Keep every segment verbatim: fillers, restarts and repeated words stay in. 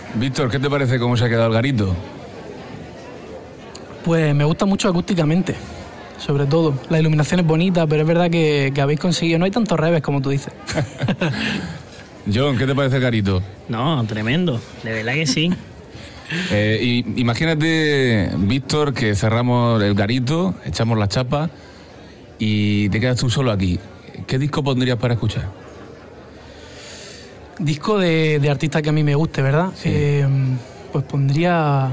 Víctor, ¿qué te parece cómo se ha quedado el garito? Pues me gusta mucho acústicamente, sobre todo. La iluminación es bonita, pero es verdad que, que habéis conseguido... No hay tantos reves como tú dices. John, ¿qué te parece el garito? No, tremendo, de verdad que sí. Eh, y, imagínate, Víctor, que cerramos el garito, echamos la chapa y te quedas tú solo aquí. ¿Qué disco pondrías para escuchar? Disco de, de artista que a mí me guste, ¿verdad? Sí. Eh, pues pondría...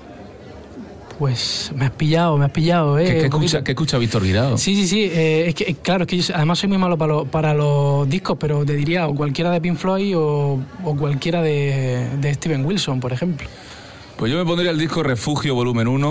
Pues me has pillado, me has pillado, ¿eh? ¿Qué, qué, escucha, ¿qué escucha Víctor Guirao? Sí, sí, sí. Eh, es que, claro, es que yo además soy muy malo para, lo, para los discos, pero te diría o cualquiera de Pink Floyd o, o cualquiera de, de Steven Wilson, por ejemplo. Pues yo me pondría el disco Refugio Volumen uno.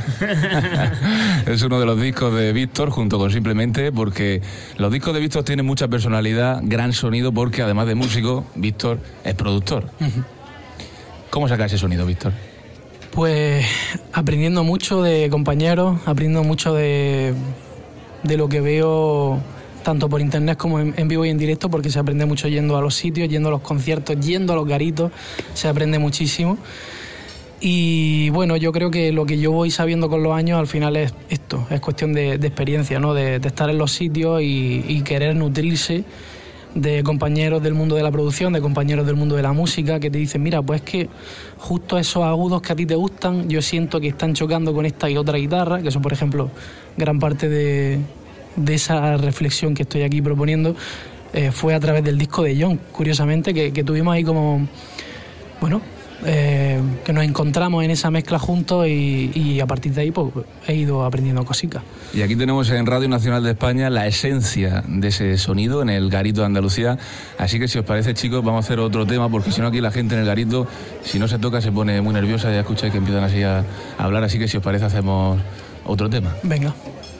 Es uno de los discos de Víctor, junto con Simplemente, porque los discos de Víctor tienen mucha personalidad, gran sonido, porque además de músico, Víctor es productor. Uh-huh. ¿Cómo saca ese sonido, Víctor? Pues aprendiendo mucho de compañeros, aprendiendo mucho de, de lo que veo tanto por internet como en, en vivo y en directo, porque se aprende mucho yendo a los sitios, yendo a los conciertos, yendo a los garitos, se aprende muchísimo. Y bueno, yo creo que lo que yo voy sabiendo con los años al final es esto, es cuestión de, de experiencia, ¿no? De, de estar en los sitios y, y querer nutrirse de compañeros del mundo de la producción, de compañeros del mundo de la música, que te dicen, mira, pues es que justo esos agudos que a ti te gustan, yo siento que están chocando con esta y otra guitarra, que son, por ejemplo, gran parte de, de esa reflexión que estoy aquí proponiendo, eh, fue a través del disco de John, curiosamente, que, que tuvimos ahí como, bueno, eh, que nos encontramos en esa mezcla juntos y, y a partir de ahí pues, he ido aprendiendo cositas. Y aquí tenemos en Radio Nacional de España la esencia de ese sonido en el Garito de Andalucía. Así que si os parece, chicos, vamos a hacer otro tema, porque si no aquí la gente en el Garito, si no se toca, se pone muy nerviosa. Ya escucháis que empiezan así a hablar, así que si os parece hacemos otro tema. Venga.